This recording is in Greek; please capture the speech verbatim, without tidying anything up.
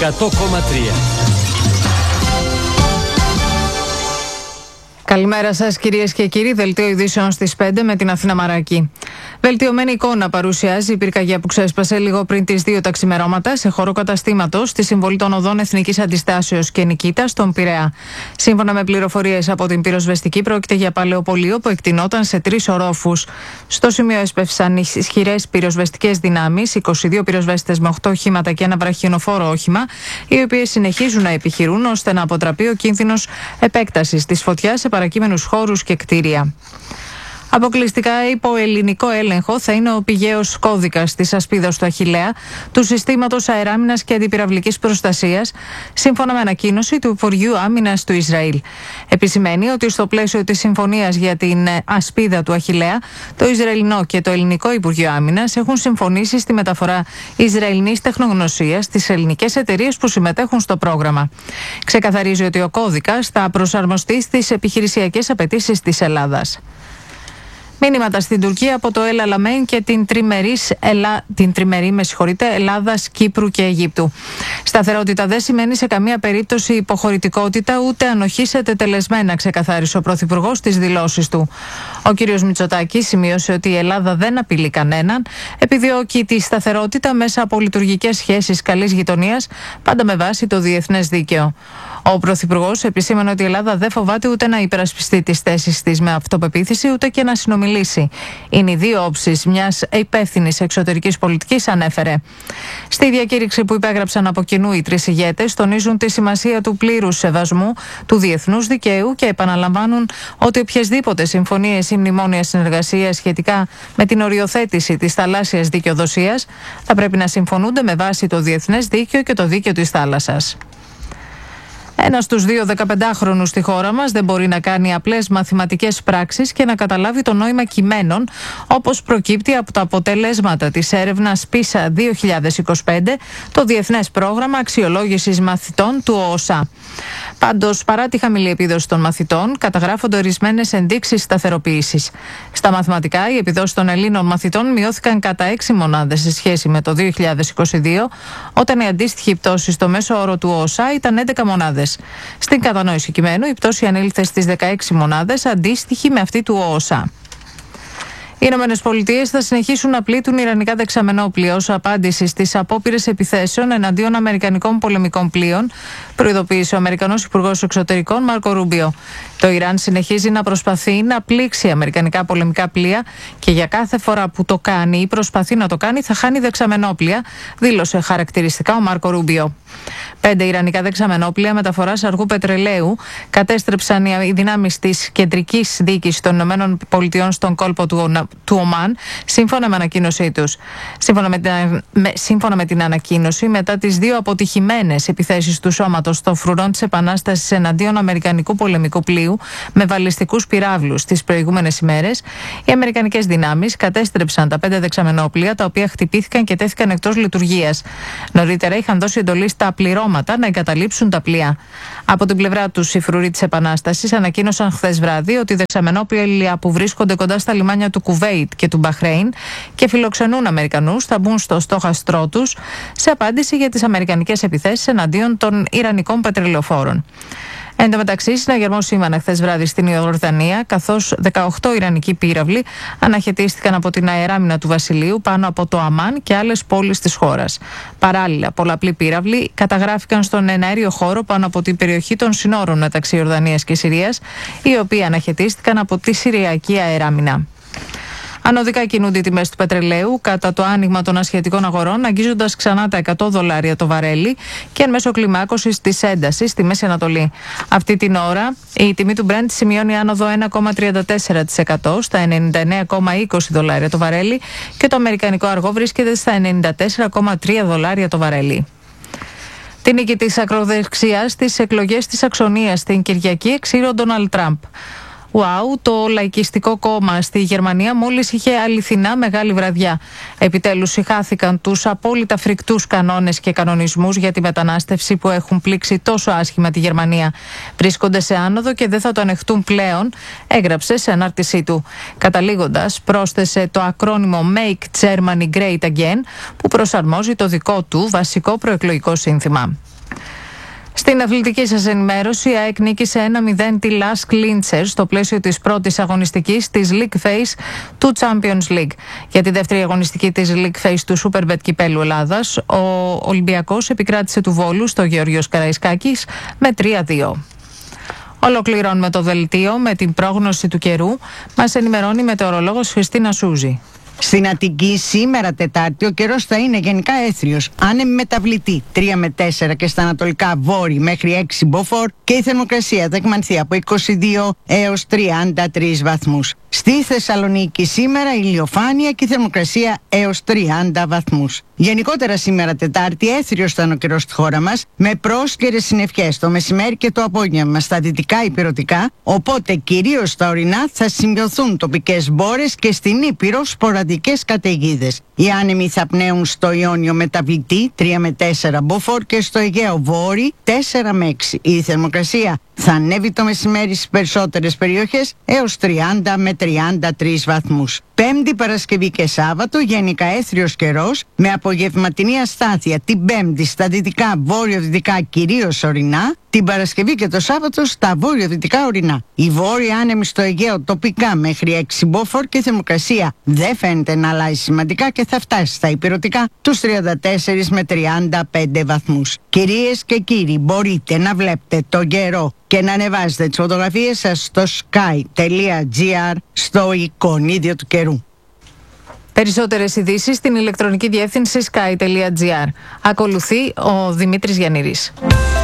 εκατό κόμμα τρία. Καλημέρα σας κυρίες και κύριοι, δελτίο ειδήσεων στις πέντε με την Αθήνα Μαράκη. Βελτιωμένη εικόνα παρουσιάζει η πυρκαγιά που ξέσπασε λίγο πριν τις δύο τα ξημερώματα σε χώρο καταστήματος στη συμβολή των οδών Εθνικής Αντιστάσεως και Νικήτας στον Πειραιά. Σύμφωνα με πληροφορίες από την πυροσβεστική, πρόκειται για παλαιοπολείο που εκτεινόταν σε τρεις ορόφους. Στο σημείο έσπευσαν ισχυρές πυροσβεστικές δυνάμεις, είκοσι δύο πυροσβέστες με οκτώ οχήματα και ένα βραχιονοφόρο όχημα, οι οποίες συνεχίζουν να επιχειρούν ώστε να αποτραπεί ο κίνδυνος επέκτασης της φωτιάς σε παρακείμενους χώρους και κτίρια. Αποκλειστικά υπό ελληνικό έλεγχο θα είναι ο πηγαίος κώδικας της ασπίδας του Αχιλλέα του Συστήματος Αεράμινας και Αντιπυραυλικής Προστασίας, σύμφωνα με ανακοίνωση του Υπουργείου Άμυνας του Ισραήλ. Επισημαίνει ότι στο πλαίσιο της συμφωνίας για την ασπίδα του Αχιλλέα, το Ισραηλινό και το Ελληνικό Υπουργείο Άμυνας έχουν συμφωνήσει στη μεταφορά Ισραηλινής τεχνογνωσίας στις ελληνικές εταιρείες που συμμετέχουν στο πρόγραμμα. Ξεκαθαρίζει ότι ο κώδικας θα προσαρμοστεί στις επιχειρησιακές απαιτήσεις της Ελλάδας. Μήνυματα στην Τουρκία από το El Alamein και την, Ελα... την τριμερή με συγχωρείτε, Ελλάδας, Κύπρου και Αιγύπτου. Σταθερότητα δεν σημαίνει σε καμία περίπτωση υποχωρητικότητα ούτε ανοχή σε τετελεσμένα, ξεκαθάρισε ο Πρωθυπουργός στις δηλώσεις του. Ο κ. Μητσοτάκης σημείωσε ότι η Ελλάδα δεν απειλεί κανέναν, επιδιώκει τη σταθερότητα μέσα από λειτουργικές σχέσεις καλής γειτονίας, πάντα με βάση το διεθνές δίκαιο. Ο Πρωθυπουργός επισήμανε ότι η Ελλάδα δεν φοβάται ούτε να υπερασπιστεί τις θέσεις της με αυτοπεποίθηση, ούτε και να συνομιλήσει. Είναι οι δύο όψεις μιας υπεύθυνης εξωτερικής πολιτικής, ανέφερε. Στη διακήρυξη που υπέγραψαν από κοινού οι τρεις ηγέτες, τονίζουν τη σημασία του πλήρους σεβασμού του διεθνούς δικαίου και επαναλαμβάνουν ότι οποιασδήποτε συμφωνίες ή μνημόνια συνεργασίας σχετικά με την οριοθέτηση της θαλάσσιας δικαιοδοσίας θα πρέπει να συμφωνούνται με βάση το διεθνές δίκαιο και το δίκαιο της θάλασσας. Ένας στους δύο δεκαπεντάχρονους στη χώρα μας δεν μπορεί να κάνει απλές μαθηματικές πράξεις και να καταλάβει το νόημα κειμένων, όπως προκύπτει από τα αποτελέσματα της έρευνας πίσα δύο χιλιάδες είκοσι πέντε, το Διεθνές Πρόγραμμα Αξιολόγησης Μαθητών του ΟΟΣΑ. Πάντως, παρά τη χαμηλή επίδοση των μαθητών, καταγράφονται ορισμένες ενδείξεις σταθεροποίησης. Στα μαθηματικά, οι επιδόσεις των Ελλήνων μαθητών μειώθηκαν κατά έξι μονάδες σε σχέση με το δύο χιλιάδες είκοσι δύο, όταν η αντίστοιχη πτώση στο μέσο όρο του ΟΟΣΑ ήταν έντεκα μονάδες. Στην κατανόηση κειμένου, η πτώση ανήλθε στις δεκαέξι μονάδες, αντίστοιχη με αυτή του ΟΟΣΑ. Οι Ηνωμένες Πολιτείες θα συνεχίσουν να πλήττουν ιρανικά δεξαμενόπλια ως απάντηση στις απόπειρες επιθέσεων εναντίον αμερικανικών πολεμικών πλοίων, προειδοποίησε ο Αμερικανός Υπουργός Εξωτερικών Μάρκο Ρούμπιο. Το Ιράν συνεχίζει να προσπαθεί να πλήξει αμερικανικά πολεμικά πλοία και για κάθε φορά που το κάνει ή προσπαθεί να το κάνει θα χάνει δεξαμενόπλια, δήλωσε χαρακτηριστικά ο Μάρκο Ρούμπιο. Πέντε ιρανικά δεξαμενόπλια μεταφοράς αργού πετρελαίου κατέστρεψαν οι δυνάμεις της κεντρικής διοίκησης των Ηνωμένων Πολιτειών στον κόλπο του, του Ομάν, σύμφωνα με ανακοίνωσή τους. Σύμφωνα με, την, με, σύμφωνα με την ανακοίνωση, μετά τις δύο αποτυχημένες επιθέσεις του σώματος των φρουρών της Επανάστασης εναντίον αμερικανικού πολεμικού πλοίου με βαλιστικούς πυράβλους τις προηγούμενες ημέρες, οι αμερικανικές δυνάμεις κατέστρεψαν τα πέντε δεξαμενόπλια, τα οποία χτυπήθηκαν και τέθηκαν εκτός λειτουργίας. Νωρίτερα είχαν δώσει εντολή στα πληρώματα να εγκαταλείψουν τα πλοία. Από την πλευρά τους, οι φρουροί της Επανάστασης ανακοίνωσαν χθες βράδυ ότι οι δεξαμενόπλια που βρίσκονται κοντά στα λιμάνια του Κουβέιτ και του Μπαχρέιν και φιλοξενούν Αμερικανούς θα μπουν στο στόχαστρό τους σε απάντηση για τις αμερικανικές επιθέσεις εναντίον των ιρανικών πετρελαιοφόρων. Εν τω μεταξύ, συναγερμός σήμανε χθες βράδυ στην Ιορδανία, καθώς δεκαοκτώ ιρανικοί πύραυλοι αναχαιτίστηκαν από την αεράμινα του Βασιλείου πάνω από το Αμάν και άλλες πόλεις της χώρας. Παράλληλα, πολλαπλοί πύραυλοι καταγράφηκαν στον εναέριο χώρο πάνω από την περιοχή των συνόρων μεταξύ Ιορδανίας και Συρίας, οι οποίοι αναχαιτίστηκαν από τη Συριακή αεράμινα. Ανωδικά κινούνται οι τιμές του πετρελαίου κατά το άνοιγμα των ασιατικών αγορών, αγγίζοντας ξανά τα εκατό δολάρια το βαρέλι και εν μέσω κλιμάκωσης της έντασης στη Μέση Ανατολή. Αυτή την ώρα η τιμή του Brent σημειώνει άνοδο ένα κόμμα τριάντα τέσσερα τοις εκατό στα ενενήντα εννέα κόμμα είκοσι δολάρια το βαρέλι και το αμερικανικό αργό βρίσκεται στα ενενήντα τέσσερα κόμμα τρία δολάρια το βαρέλι. Την νίκη της ακροδεξιάς στις εκλογές της Σαξονίας την Κυριακή εξήρε ο Ντόναλντ Τραμπ. Wow, το λαϊκιστικό κόμμα στη Γερμανία μόλις είχε αληθινά μεγάλη βραδιά. Επιτέλους συχάθηκαν τους απόλυτα φρικτούς κανόνες και κανονισμούς για τη μετανάστευση που έχουν πλήξει τόσο άσχημα τη Γερμανία. Βρίσκονται σε άνοδο και δεν θα το ανεχτούν πλέον, έγραψε σε ανάρτησή του. Καταλήγοντας, πρόσθεσε το ακρόνιμο Make Germany Great Again, που προσαρμόζει το δικό του βασικό προεκλογικό σύνθημα. Στην αθλητική σας ενημέρωση, η ΑΕΚ νίκησε ένα μηδέν τη Lask Linzer στο πλαίσιο της πρώτης αγωνιστικής της League Phase του Champions League. Για τη δεύτερη αγωνιστική της League Phase του Superbet Κυπέλλου Ελλάδας, ο Ολυμπιακός επικράτησε του Βόλου στο Γεώργιος Καραϊσκάκης με τρία δύο. Ολοκληρώνουμε το δελτίο με την πρόγνωση του καιρού. Μας ενημερώνει η μετεωρολόγος Χριστίνα Σούζη. Στην Αττική σήμερα Τετάρτη ο καιρός θα είναι γενικά έθριος, άνεμη μεταβλητή τρία με τέσσερα και στα ανατολικά βόρει μέχρι έξι μποφόρ και η θερμοκρασία θα εκμανθεί από είκοσι δύο έως τριάντα τρεις βαθμούς. Στη Θεσσαλονίκη σήμερα ηλιοφάνεια και η θερμοκρασία έως τριάντα βαθμούς. Γενικότερα σήμερα Τετάρτη έθριος θα είναι ο καιρός στη χώρα μας, με πρόσκαιρες συννεφιές το μεσημέρι και το απόγευμα στα δυτικά ηπειρωτικά, οπότε κυρίως στα ορεινά θα σημειωθούν τοπικές μπόρες και στην Ήπειρο σποραδικές καταιγίδες. Οι άνεμοι θα πνέουν στο Ιόνιο μεταβλητή τρία με τέσσερα μποφόρ και στο Αιγαίο βόρει τέσσερα με έξι. Η θερμοκρασία θα ανέβει το μεσημέρι στις περισσότερες περιοχές έως τριάντα με τριάντα τρεις βαθμούς. Πέμπτη, Παρασκευή και Σάββατο γενικά έθριος καιρός με απογευματινή αστάθεια την Πέμπτη στα δυτικά βόρειο-δυτικά κυρίως ορεινά, την Παρασκευή και το Σάββατο στα βόρειο-δυτικά ορεινά. Η βόρεια άνεμη στο Αιγαίο τοπικά μέχρι έξι μποφόρ και η θερμοκρασία δεν φαίνεται να αλλάζει σημαντικά και θα φτάσει στα ηπειρωτικά τους τριάντα τέσσερα με τριάντα πέντε βαθμούς. Κυρίες και κύριοι, μπορείτε να βλέπετε τον καιρό και να ανεβάζετε τις φωτογραφίες σας στο sky τελεία gr στο εικονίδιο του καιρού. Περισσότερες ειδήσεις στην ηλεκτρονική διεύθυνση sky τελεία gr. Ακολουθεί ο Δημήτρης Γιαννήρης.